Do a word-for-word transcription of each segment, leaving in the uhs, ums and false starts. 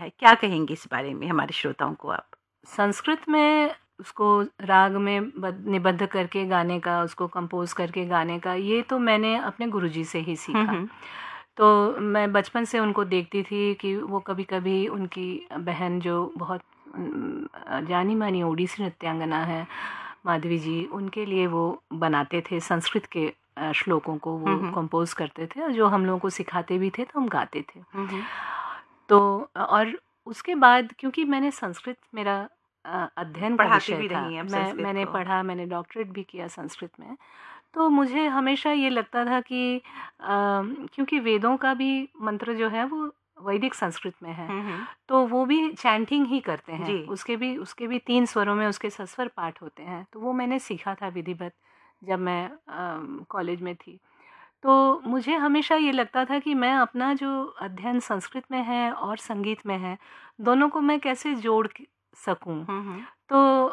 है, क्या कहेंगे इस बारे में हमारे श्रोताओं को आप? संस्कृत में उसको राग में बद- निबद्ध करके गाने का, उसको कंपोज करके गाने का, ये तो मैंने अपने गुरुजी से ही सीखा। तो मैं बचपन से उनको देखती थी कि वो कभी कभी उनकी बहन जो बहुत अम, जानी मानी ओडिसी नृत्यांगना है माधवी जी, उनके लिए वो बनाते थे संस्कृत के अ, श्लोकों को वो कंपोज करते थे, और जो हम लोगों को सिखाते भी थे, तो हम गाते थे। तो और उसके बाद क्योंकि मैंने संस्कृत मेरा अ, अध्ययन का पढ़ाती विषय भी था, रही हैं आप मैं संस्कृत मैंने को। पढ़ा, मैंने डॉक्टरेट भी किया संस्कृत में। तो मुझे हमेशा ये लगता था कि अ, क्योंकि वेदों का भी मंत्र जो है वो वैदिक संस्कृत में है, तो वो भी चैंटिंग ही करते हैं, जी। उसके भी उसके भी तीन स्वरों में उसके सस्वर पाठ होते हैं। तो वो मैंने सीखा था विधिवत जब मैं कॉलेज में थी। तो मुझे हमेशा ये लगता था कि मैं अपना जो अध्ययन संस्कृत में है और संगीत में है, दोनों को मैं कैसे जोड़ के- सकूं। तो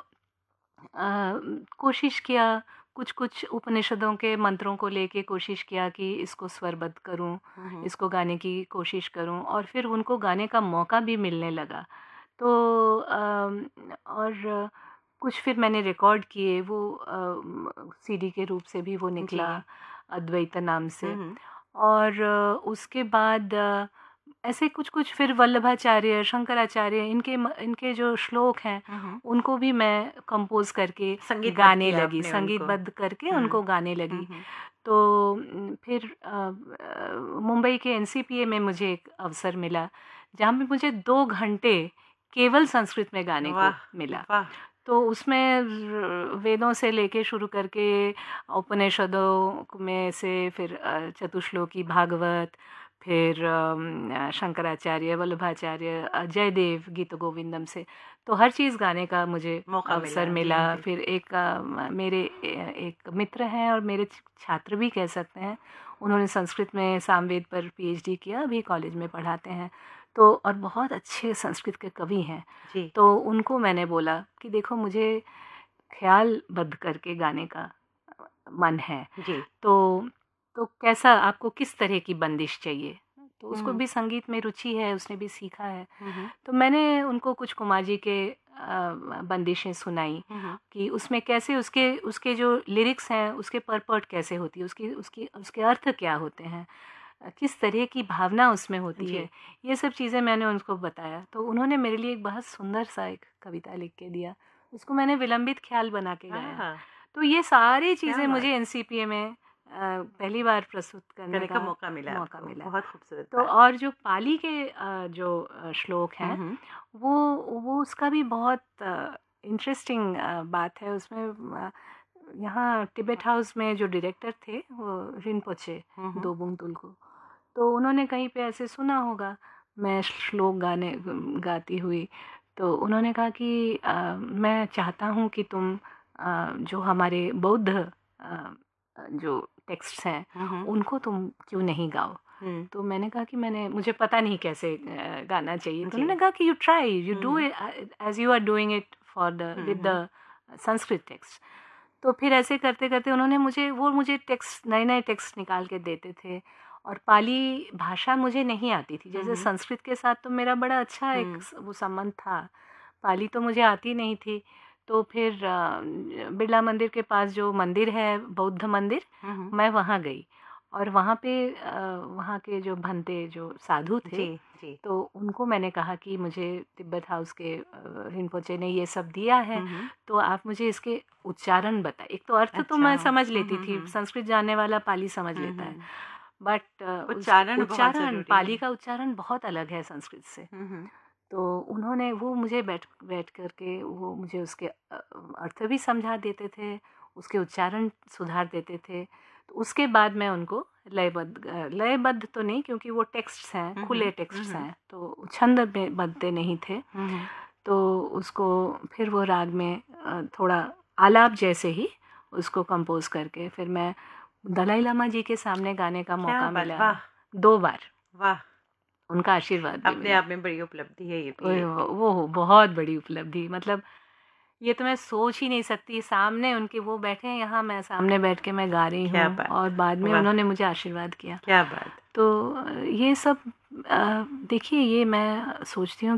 अ, कोशिश किया, कुछ कुछ उपनिषदों के मंत्रों को लेके कोशिश किया कि इसको स्वरबद्ध करूं, इसको गाने की कोशिश करूं, और फिर उनको गाने का मौका भी मिलने लगा। तो अम, और कुछ फिर मैंने रिकॉर्ड किए, वो सीडी के रूप से भी वो निकला अद्वैत नाम से। और अ, उसके बाद अ, ऐसे कुछ कुछ फिर वल्लभाचार्य, शंकराचार्य, इनके म- इनके जो श्लोक हैं उनको भी मैं कंपोज करके संगीतबद्ध गाने किया लगी, आपने संगीतबद्ध करके हम्म, उनको गाने लगी। तो न, फिर अ, अ, मुंबई के एनसीपीए में मुझे एक अवसर मिला जहाँ पे मुझे दो घंटे केवल संस्कृत में गाने को वाह मिला। वाह। तो उसमें र- वेदों से लेके शुरू करके उपनिषदों में से फिर अ, चतुश्लोकी भागवत, फिर अम, अ, शंकराचार्य, वल्लभाचार्य, अ, जयदेव गीत गोविंदम से, तो हर चीज़ गाने का मुझे मौका अवसर मिला, जी, मिला। जी। फिर एक अ, म- मेरे ए- एक मित्र हैं और मेरे छ- छात्र भी कह सकते हैं, उन्होंने संस्कृत में सामवेद पर पीएचडी किया, अभी कॉलेज में पढ़ाते हैं। तो और बहुत अच्छे संस्कृत के कवि हैं। जी। तो उनको मैंने बोला कि देखो, मुझे ख्यालबद्ध करके गाने का मन है, जी। तो तो कैसा, आपको किस तरह की बंदिश चाहिए? तो उसको भी संगीत में रुचि है, उसने भी सीखा है। तो मैंने उनको कुछ कुमार जी के अ, बंदिशें सुनाई कि उसमें कैसे उसके उसके जो लिरिक्स हैं उसके परपट कैसे होती है, उसकी उसकी उसके अर्थ क्या होते हैं, अ, किस तरह की भावना उसमें होती जी। है, ये सब चीज़ें मैंने उनको बताया। तो उन्होंने मेरे लिए एक बहुत सुंदर सा एक कविता लिख के दिया, उसको मैंने विलंबित ख्याल बना के गाया। हाँ, तो ये सारी क्या चीज़ें बात। मुझे एनसीपीए में अ, पहली बार प्रस्तुत करने करने का का मौका मिला मौका आपको, मिला। बहुत खूबसूरत तो बात। और जो पाली के अ, जो अ, श्लोक हैं, वो वो उसका भी बहुत इंटरेस्टिंग बात है उसमें। अ, यहाँ तिब्बत हाउस में जो डायरेक्टर थे वो रिनपोचे दोबुंग तुलगु, तो उन्होंने कहीं पे ऐसे सुना होगा मैं श्लोक गाने गाती हुई, तो उन्होंने कहा कि अ, मैं चाहता हूँ कि तुम अ, जो हमारे बौद्ध अ, जो टेक्स्ट्स हैं उनको तुम क्यों नहीं गाओ। तो मैंने कहा कि मैंने मुझे पता नहीं कैसे अ, गाना चाहिए। तो जी। उन्होंने कहा कि you try, you do it as you are doing it for the with the Sanskrit text. तो फिर ऐसे करते करते उन्होंने मुझे वो मुझे टेक्स्ट, नए नए टेक्स्ट निकाल के देते थे। और पाली भाषा मुझे नहीं आती थी, जैसे संस्कृत के साथ तो मेरा बड़ा अच्छा एक स- वो संबंध था, पाली तो मुझे आती नहीं थी। तो फिर अ, बिरला मंदिर के पास जो मंदिर है, बौद्ध मंदिर, मैं वहाँ गई, और वहाँ पे अ, वहाँ के जो भंते जो साधु थे, जी, जी। तो उनको मैंने कहा कि मुझे तिब्बत हाउस के अ, रिनपोचे ने ये सब दिया है, तो आप मुझे इसके उच्चारण बताएं। एक तो अर्थ तो अच्छा। मैं समझ लेती हम्म, थी, हम्म, संस्कृत जानने वाला पाली समझ लेता है, बट उच्चारण बहुत उच्चारण, जरूरी पाली है। का उच्चारण बहुत अलग है संस्कृत से। तो उन्होंने वो मुझे बैठ बैठ करके वो मुझे उसके अ, अर्थ भी समझा देते थे, उसके उच्चारण सुधार देते थे। तो उसके बाद मैं उनको लयबद्ध अ, लयबद्ध तो नहीं, क्योंकि वो टेक्स्ट्स हैं, खुले टेक्स्ट्स हैं, तो छंद में बद्ध नहीं थे। तो उसको फिर वो राग में अ, थोड़ा आलाप जैसे ही उसको कंपोज करके फिर मैं दलाई लामा जी के सामने गाने का क्या मौका बात, मिला, वाह दो बार। वाह। उनका आशीर्वाद भी अपने मिला। आप में बड़ी उपलब्धि है ये भी ओए एक। वो वो बहुत बड़ी उपलब्धि, मतलब ये तो मैं सोच ही नहीं सकती, सामने उनके वो बैठे हैं, यहाँ मैं सामने बैठ के मैं गा रही क्या हूँ, बात, और बाद में वाह, उन्होंने मुझे आशीर्वाद किया। क्या बात। तो अ, ये सब अ, देखिए, ये मैं सोचती हूँ